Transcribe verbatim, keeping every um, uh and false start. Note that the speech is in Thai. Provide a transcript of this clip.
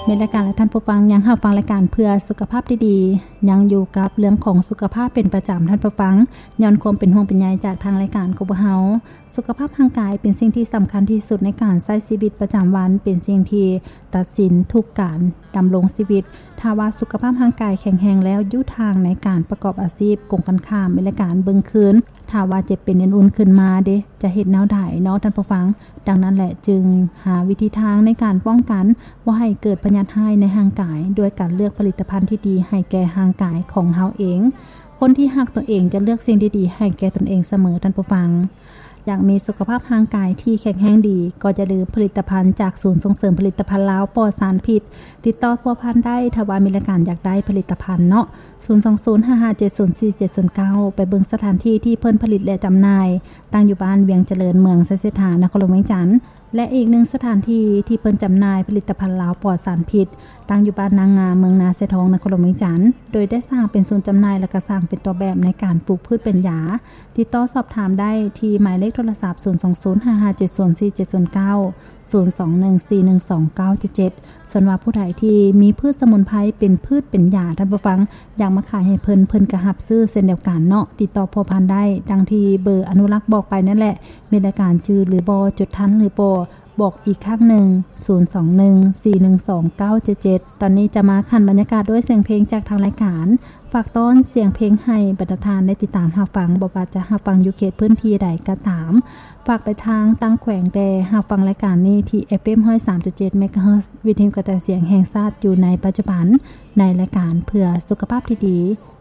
เมรายการและท่านผู้ฟังยังรับฟังรายการเพื่อสุขภาพดีๆยังอยู่กับเรื่องของสุขภาพเป็นประจำท่านผู้ฟังย้อนความเป็นห่วงเป็นใยจากทางรายการของพวกเฮาสุขภาพร่างกายเป็นสิ่งที่สำคัญที่สุดในการใช้ชีวิตประจำวันเป็นสิ่งที่ตัดสินทุกการดำรงชีวิตถ้าว่าสุขภาพร่างกายแข็งแรงแล้วอยู่ทางในการประกอบอาชีพกงกันข้ามในรายการเบิ่งคืนถ้าว่าเจ็บเป็นอุ่นๆขึ้นมาเด้จะเฮ็ดแนวใดเนาะท่านผู้ฟังดังนั้นแหละจึงหาวิธีทางในการป้องกันบ่ให้เกิดพยาธิให้ในร่างกายโดยการเลือกผลิตภัณฑ์ที่ดีให้แก่ร่างกายของเฮาเองคนที่รักตัวเองจะเลือกสิ่งดีๆให้แก่ตนเองเสมอท่านผู้ฟังอยากมีสุขภาพร่างกายที่แข็งแรงดีก็จะลืมผลิตภัณฑ์จากศูนย์ส่งเสริมผลิตภัณฑ์ลาวปลอดสารพิษติดต่อพัวพันได้ถ้าว่ามีรายการอยากได้ผลิตภัณฑ์เนาะศูนย์ สอง ศูนย์ ห้า ห้า เจ็ด ศูนย์ สี่ เจ็ด ศูนย์ เก้าไปเบิ่งสถานที่ที่เพิ่นผลิตและจำหน่ายตั้งอยู่บ้านเวียงเจริญเมืองไสเสถานครหลวงเวียงจันทน์และอีกหนึ่งสถานที่ที่เพิ่นจำหน่ายผลิตภัณฑ์ลาวปลอดสารพิษตั้งอยู่บ้านนางงามเมืองนาเสทองนครหลวงเวียงจันทน์โดยได้สร้างเป็นศูนย์จำหน่ายและก็สร้างเป็นตัวแบบในการปลูกพืชเป็นยาติดต่อสอบถามได้ที่หมายเลขโทรศัพท์ศูนย์ สอง ศูนย์ ห้า ห้า เจ็ด ศูนย์ สี่ เจ็ด ศูนย์ เก้า ศูนย์ สอง หนึ่ง สี่ หนึ่ง สอง เก้า เจ็ด เจ็ดส่วนว่าผู้ใดที่มีพืชสมุนไพรเป็นพืชเป็นยาท่านผู้ฟังอยากมาขายให้เพิ่นเพิ่นก็รับซื้อเช่นเดียวกันเนาะติดต่อพัวพันได้ดังที่เบอร์อนุรักษ์บอกไปนั่นแหละมีรายการจื่อหรือบ่จดทันหรือบ่บอกอีกครั้งหนึ่งศูนย์ สอง หนึ่ง สี่ หนึ่ง สอง เก้า เจ็ด เจ็ดตอนนี้จะมาคั่นบรรยากาศด้วยเสียงเพลงจากทางรายการฝากต้อนเสียงเพลงให้บรรดาทานได้ติดตามรับฟังบ่ว่าจะรับฟังอยู่เขตพื้นที่ใดก็ตามฝากไปทางตั้งแขวงแดรับฟังรายการนี้ที่ เอฟ เอ็ม หนึ่งร้อยสามจุดเจ็ด เมกะเฮิรตซ์ วิทยุกระจายเสียงแห่งชาติอยู่ในปัจจุบันในรายการเพื่อสุขภาพที่ดี